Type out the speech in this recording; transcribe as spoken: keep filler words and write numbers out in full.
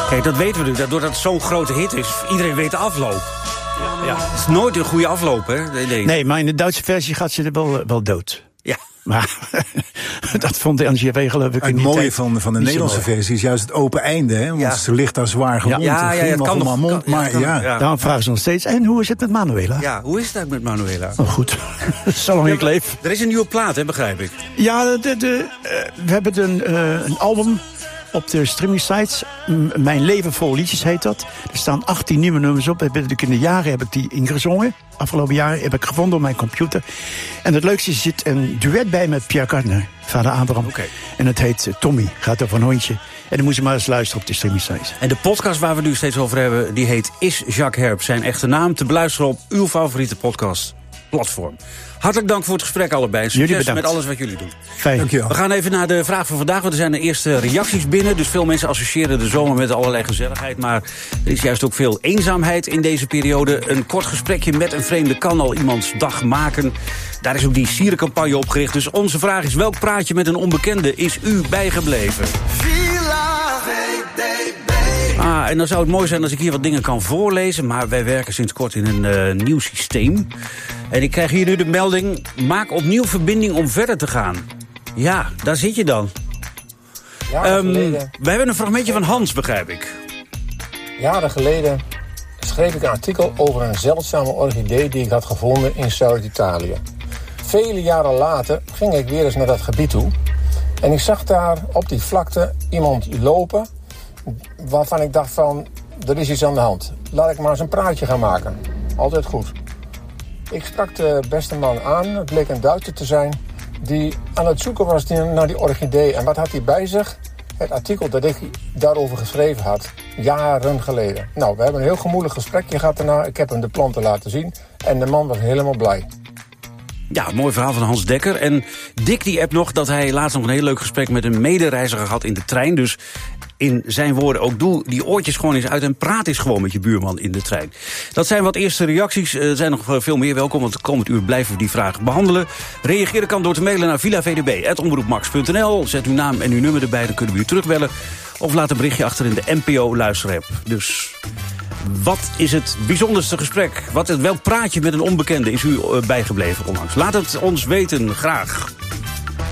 Kijk, dat weten we natuurlijk. Doordat het zo'n grote hit is, iedereen weet de afloop. Ja, ja. Het is nooit een goede afloop, hè? Nee, nee, maar in de Duitse versie gaat ze er wel, wel dood. Ja. Maar dat vond de N G V geloof ik Het mooie van, van de Nederlandse versie is juist het open einde. Hè? Want ja. ze ligt daar zwaar gewond. Ja, ja, ja, het kan nog, mond, kan, maar ja, kan, ja. ja. Daarom vragen ze nog steeds, en hoe is het met Manuela? Ja, hoe is het eigenlijk met Manuela? Oh, goed. Zolang ja, ik leef. Er is een nieuwe plaat, hè, begrijp ik. Ja, de, de, uh, we hebben een, uh, een album op de streaming sites. M- Mijn leven vol liedjes heet dat. Er staan achttien nieuwe nummers op. In de jaren heb ik die ingezongen. Afgelopen jaar heb ik gevonden op mijn computer. En het leukste is, er zit een duet bij met Pierre Gardner, vader Abraham. Okay. En het heet uh, Tommy, gaat over een hondje. En dan moet je maar eens luisteren op de streaming sites. En de podcast waar we nu steeds over hebben, die heet Is Jacques Herp, zijn echte naam, te beluisteren op uw favoriete podcastplatform. Hartelijk dank voor het gesprek allebei. Succes met alles wat jullie doen. Fijn. We gaan even naar de vraag van vandaag, want er zijn de eerste reacties binnen. Dus veel mensen associëren de zomer met allerlei gezelligheid. Maar er is juist ook veel eenzaamheid in deze periode. Een kort gesprekje met een vreemde kan al iemands dag maken. Daar is ook die sierencampagne op gericht. Dus onze vraag is, welk praatje met een onbekende is u bijgebleven? Ah, en dan zou het mooi zijn als ik hier wat dingen kan voorlezen. Maar wij werken sinds kort in een uh, nieuw systeem. En ik krijg hier nu de melding, maak opnieuw verbinding om verder te gaan. Ja, daar zit je dan. Jaren um, geleden... We hebben een fragmentje van Hans, begrijp ik. Jaren geleden schreef ik een artikel over een zeldzame orchidee die ik had gevonden in Zuid-Italië. Vele jaren later ging ik weer eens naar dat gebied toe. En ik zag daar op die vlakte iemand lopen waarvan ik dacht van, er is iets aan de hand. Laat ik maar eens een praatje gaan maken. Altijd goed. Ik sprak de beste man aan, het bleek een Duitser te zijn, die aan het zoeken was naar die orchidee. En wat had hij bij zich? Het artikel dat ik daarover geschreven had, jaren geleden. Nou, we hebben een heel gemoedig gesprekje gehad daarna. Ik heb hem de planten laten zien en de man was helemaal blij. Ja, mooi verhaal van Hans Dekker. En Dick die appt nog dat hij laatst nog een heel leuk gesprek met een medereiziger had in de trein. Dus in zijn woorden ook, doe die oortjes gewoon eens uit en praat eens gewoon met je buurman in de trein. Dat zijn wat eerste reacties. Er zijn nog veel meer welkom, want het komend uur blijven we die vraag behandelen. Reageren kan door te mailen naar villa v d b apenstaartje omroep max punt n l. Zet uw naam en uw nummer erbij, dan kunnen we u terugbellen. Of laat een berichtje achter in de N P O-luisterapp. Dus wat is het bijzonderste gesprek? Wat, welk praatje met een onbekende is u bijgebleven onlangs? Laat het ons weten, graag.